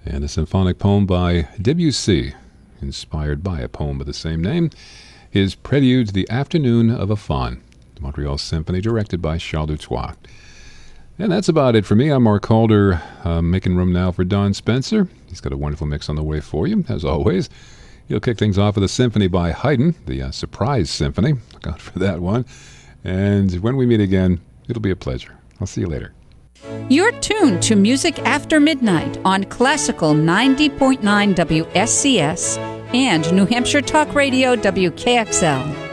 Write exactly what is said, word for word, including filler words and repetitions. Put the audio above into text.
and a symphonic poem by Debussy, inspired by a poem of the same name, his Prelude to the Afternoon of a Faun, the Montreal Symphony, directed by Charles Dutoit. And that's about it for me. I'm Mark Calder, uh, making room now for Don Spencer. He's got a wonderful mix on the way for you, as always. He'll kick things off with a symphony by Haydn, the uh, Surprise Symphony. Look out for that one. And when we meet again, it'll be a pleasure. I'll see you later. You're tuned to Music After Midnight on Classical ninety point nine W S C S and New Hampshire Talk Radio W K X L.